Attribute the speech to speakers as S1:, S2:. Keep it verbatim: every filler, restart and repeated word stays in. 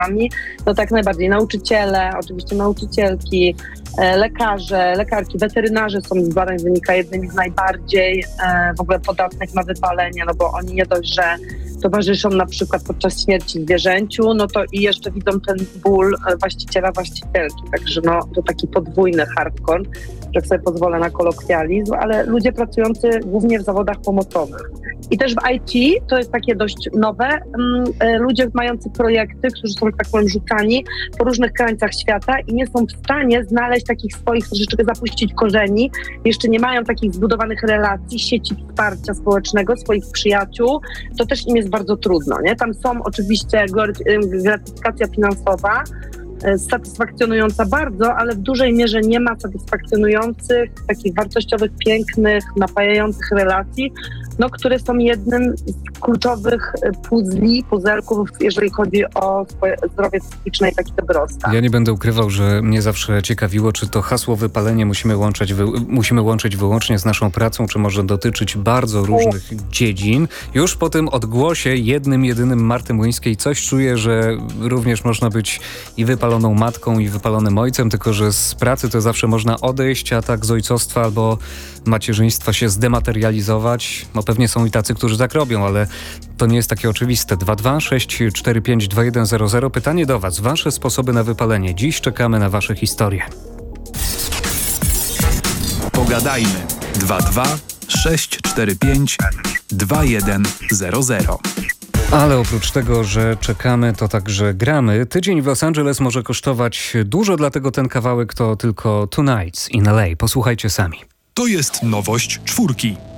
S1: no tak najbardziej. Nauczyciele, oczywiście nauczycielki, lekarze, lekarki, weterynarze są z badań wynika jednymi z najbardziej w ogóle podatnych na wypalenie, no bo oni nie dość, że towarzyszą na przykład podczas śmierci zwierzęciu, no to i jeszcze widzą ten ból właściciela, właścicielki. Także no to taki podwójny hardcore, że sobie pozwolę na kolokwializm, ale ludzie pracujący głównie w zawodach pomocowych. I też w I T to jest takie dość nowe. Ludzie mający projekty, którzy są, tak powiem, rzucani po różnych krańcach świata i nie są w stanie znaleźć takich swoich, troszeczkę zapuścić korzeni, jeszcze nie mają takich zbudowanych relacji, sieci wsparcia społecznego, swoich przyjaciół, to też im jest bardzo trudno, nie? Tam są oczywiście gratyfikacja finansowa, satysfakcjonująca bardzo, ale w dużej mierze nie ma satysfakcjonujących, takich wartościowych, pięknych, napajających relacji, no, które są jednym z kluczowych puzli, puzelków, jeżeli chodzi o swoje zdrowie psychiczne i taki dobrostan.
S2: Ja nie będę ukrywał, że mnie zawsze ciekawiło, czy to hasło wypalenie musimy łączyć, wy, musimy łączyć wyłącznie z naszą pracą, czy może dotyczyć bardzo różnych dziedzin. Już po tym odgłosie jednym, jedynym Marty Młyńskiej coś czuję, że również można być i wypaloną matką, i wypalonym ojcem, tylko że z pracy to zawsze można odejść, a tak z ojcostwa albo macierzyństwa się zdematerializować. No pewnie są i tacy, którzy tak robią, ale to nie jest takie oczywiste. dwa dwa sześć cztery pięć dwa jeden zero zero. Pytanie do Was. Wasze sposoby na wypalenie. Dziś czekamy na Wasze historie.
S3: Pogadajmy. dwa dwa sześć cztery pięć dwa jeden zero zero.
S2: Ale oprócz tego, że czekamy, to także gramy. Tydzień w Los Angeles może kosztować dużo, dlatego ten kawałek to tylko Tonight's in L A. Posłuchajcie sami.
S3: To jest nowość czwórki.